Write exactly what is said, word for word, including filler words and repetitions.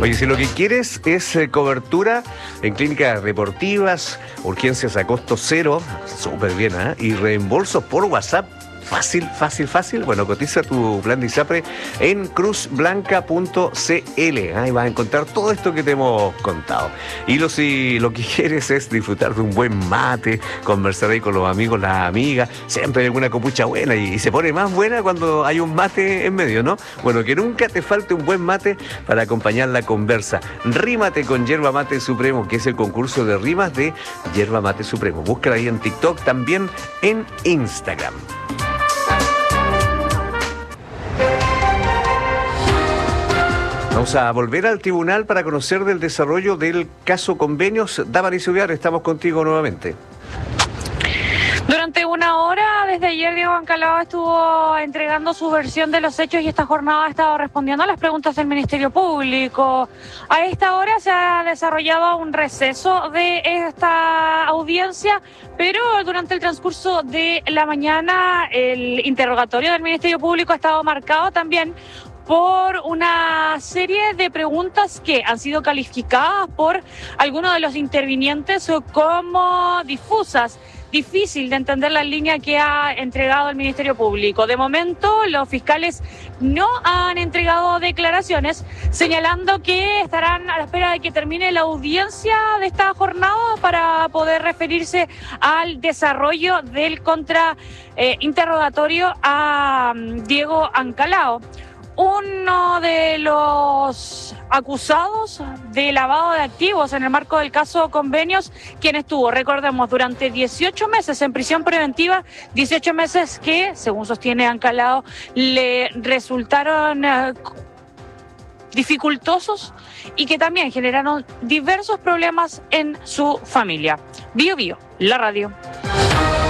Oye, si lo que quieres es eh, cobertura en clínicas deportivas, urgencias a costo cero, súper bien, ¿eh? Y reembolsos por WhatsApp, fácil, fácil, fácil. Bueno, cotiza tu plan de ISAPRE en cruz blanca punto c l. Ahí vas a encontrar todo esto que te hemos contado. Y lo, si lo que quieres es disfrutar de un buen mate, conversar ahí con los amigos, las amigas, siempre hay alguna copucha buena y, y se pone más buena cuando hay un mate en medio, ¿no? Bueno, que nunca te falte un buen mate para acompañar la conversa. Rímate con Yerba Mate Supremo, que es el concurso de rimas de Yerba Mate Supremo. Búscala ahí en TikTok, también en Instagram. Vamos a volver al tribunal para conocer del desarrollo del caso Convenios. Damaris Ubiar, estamos contigo nuevamente. Durante una hora, desde ayer, Diego Ancalao estuvo entregando su versión de los hechos y esta jornada ha estado respondiendo a las preguntas del Ministerio Público. A esta hora se ha desarrollado un receso de esta audiencia, pero durante el transcurso de la mañana el interrogatorio del Ministerio Público ha estado marcado también por una serie de preguntas que han sido calificadas por algunos de los intervinientes como difusas. Difícil de entender la línea que ha entregado el Ministerio Público. De momento, los fiscales no han entregado declaraciones, señalando que estarán a la espera de que termine la audiencia de esta jornada para poder referirse al desarrollo del contrainterrogatorio eh, a um, Diego Ancalao. Uno de los acusados de lavado de activos en el marco del caso Convenios, quien estuvo, recordemos, durante dieciocho meses en prisión preventiva, dieciocho meses que, según sostiene Ancalao, le resultaron eh, dificultosos y que también generaron diversos problemas en su familia. Bio Bio, la radio.